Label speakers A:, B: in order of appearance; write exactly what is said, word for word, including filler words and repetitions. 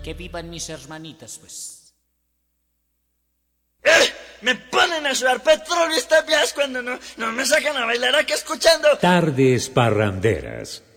A: Que vivan mis hermanitas, pues.
B: ¡Eh! Me ponen a sudar petróleo estas vías cuando no, no me sacan a bailar aquí escuchando.
C: Tardes parranderas.